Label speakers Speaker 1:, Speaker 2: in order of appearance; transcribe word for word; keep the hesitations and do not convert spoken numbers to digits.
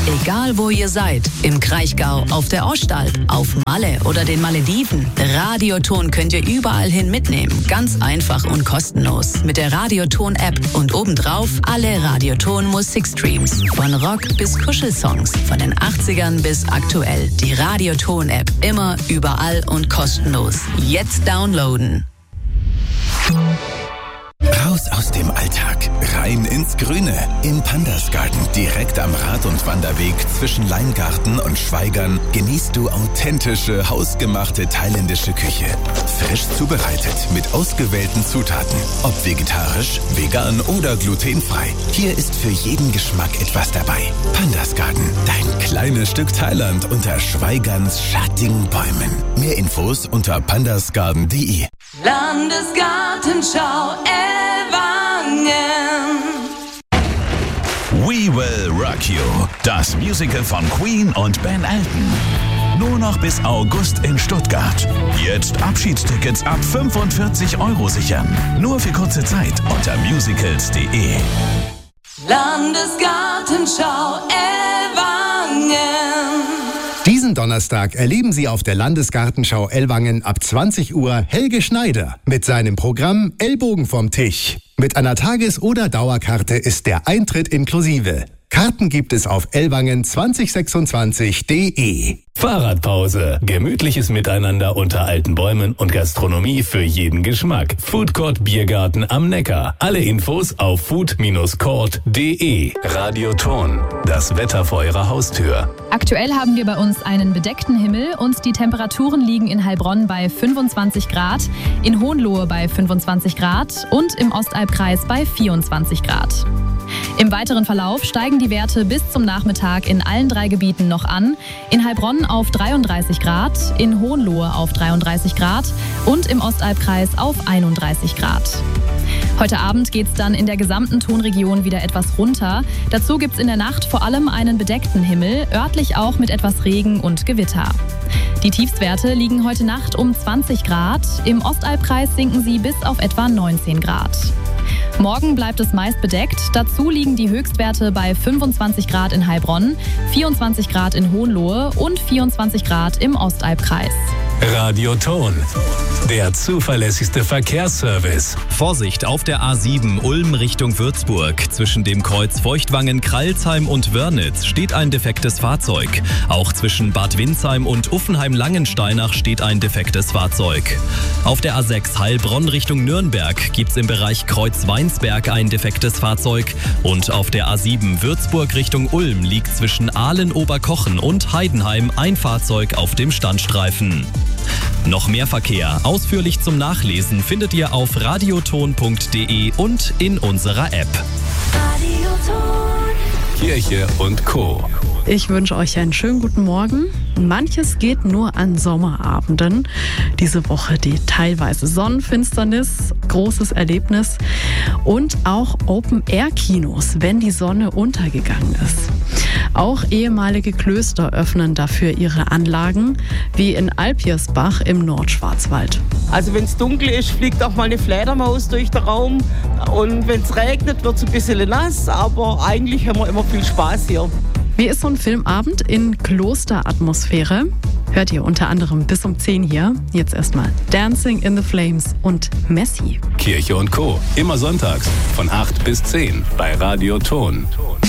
Speaker 1: Egal wo ihr seid, im Kraichgau, auf der Ostalb, auf Malle oder den Malediven, Radioton könnt ihr überall hin mitnehmen. Ganz einfach und kostenlos. Mit der Radioton-App und obendrauf alle Radioton-Musikstreams. Von Rock bis Kuschelsongs, von den achtzigern bis aktuell. Die Radioton-App. Immer, überall und kostenlos. Jetzt downloaden.
Speaker 2: Raus aus dem Alltag, rein ins Grüne. Im Pandas Garten, direkt am Rad- und Wanderweg zwischen Leingarten und Schweigern, genießt du authentische, hausgemachte thailändische Küche. Frisch zubereitet, mit ausgewählten Zutaten. Ob vegetarisch, vegan oder glutenfrei. Hier ist für jeden Geschmack etwas dabei. Pandas Garten, dein kleines Stück Thailand unter Schweigerns schattigen Bäumen. Mehr Infos unter pandasgarten punkt de.
Speaker 3: Landesgartenschau Ellwangen.
Speaker 4: We Will Rock You, das Musical von Queen und Ben Elton. Nur noch bis August in Stuttgart. Jetzt Abschiedstickets ab fünfundvierzig Euro sichern. Nur für kurze Zeit unter musicals punkt de.
Speaker 3: Landesgartenschau Ellwangen.
Speaker 5: Diesen Donnerstag erleben Sie auf der Landesgartenschau Ellwangen ab zwanzig Uhr Helge Schneider mit seinem Programm Ellbogen vom Tisch. Mit einer Tages- oder Dauerkarte ist der Eintritt inklusive. Karten gibt es auf ellwangen zwanzig sechsundzwanzig punkt de.
Speaker 6: Fahrradpause. Gemütliches Miteinander unter alten Bäumen und Gastronomie für jeden Geschmack. Foodcourt Biergarten am Neckar. Alle Infos auf food Bindestrich court punkt de. Radioton. Das Wetter vor Ihrer Haustür.
Speaker 7: Aktuell haben wir bei uns einen bedeckten Himmel und die Temperaturen liegen in Heilbronn bei fünfundzwanzig Grad, in Hohenlohe bei fünfundzwanzig Grad und im Ostalbkreis bei vierundzwanzig Grad. Im weiteren Verlauf steigen die Werte bis zum Nachmittag in allen drei Gebieten noch an. In Heilbronn auf dreiunddreißig Grad, in Hohenlohe auf dreiunddreißig Grad und im Ostalbkreis auf einunddreißig Grad. Heute Abend geht es dann in der gesamten Tonregion wieder etwas runter. Dazu gibt es in der Nacht vor allem einen bedeckten Himmel, örtlich auch mit etwas Regen und Gewitter. Die Tiefstwerte liegen heute Nacht um zwanzig Grad, im Ostalbkreis sinken sie bis auf etwa neunzehn Grad. Morgen bleibt es meist bedeckt, dazu liegen die Höchstwerte bei fünfundzwanzig Grad in Heilbronn, vierundzwanzig Grad in Hohenlohe und vierundzwanzig Grad im Ostalbkreis.
Speaker 6: Radioton. Der zuverlässigste Verkehrsservice.
Speaker 8: Vorsicht auf der A sieben Ulm Richtung Würzburg. Zwischen dem Kreuz Feuchtwangen, Kralsheim und Wörnitz steht ein defektes Fahrzeug. Auch zwischen Bad Windsheim und Uffenheim-Langensteinach steht ein defektes Fahrzeug. Auf der A sechs Heilbronn Richtung Nürnberg gibt es im Bereich Kreuz Weinsberg ein defektes Fahrzeug. Und auf der A sieben Würzburg Richtung Ulm liegt zwischen Aalen-Oberkochen und Heidenheim ein Fahrzeug auf dem Standstreifen. Noch mehr Verkehr, ausführlich zum Nachlesen, findet ihr auf radioton punkt de und in unserer App.
Speaker 3: Radioton.
Speaker 6: Kirche und Co.
Speaker 9: Ich wünsche euch einen schönen guten Morgen. Manches geht nur an Sommerabenden. Diese Woche die teilweise Sonnenfinsternis, großes Erlebnis und auch Open-Air-Kinos, wenn die Sonne untergegangen ist. Auch ehemalige Klöster öffnen dafür ihre Anlagen, wie in Alpiersbach im Nordschwarzwald.
Speaker 10: Also wenn es dunkel ist, fliegt auch mal eine Fledermaus durch den Raum. Und wenn es regnet, wird es ein bisschen nass, aber eigentlich haben wir immer viel Spaß hier.
Speaker 9: Wie ist so ein Filmabend in Klosteratmosphäre? Hört ihr unter anderem bis um zehn hier. Jetzt erstmal Dancing in the Flames und Messi.
Speaker 6: Kirche und Co. Immer sonntags von acht bis zehn bei Radioton.